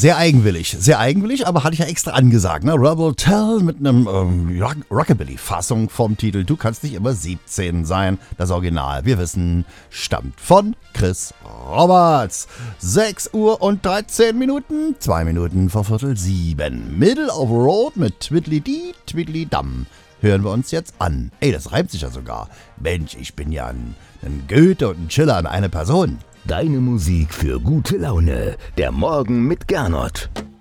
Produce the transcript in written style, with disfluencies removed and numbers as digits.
Sehr eigenwillig, aber hatte ich ja extra angesagt, ne? Rebel Tell mit einem Rockabilly-Fassung vom Titel Du kannst nicht immer 17 sein. Das Original, wir wissen, stammt von Chris Roberts. 6 Uhr und 13 Minuten, 2 Minuten vor 6:45. Middle of Road mit Twiddly-Dee, Twiddly-Dum. Hören wir uns jetzt an. Ey, das reimt sich ja sogar. Mensch, ich bin ja ein Goethe und ein Chiller in eine Person. Deine Musik für gute Laune. Der Morgen mit Gernot.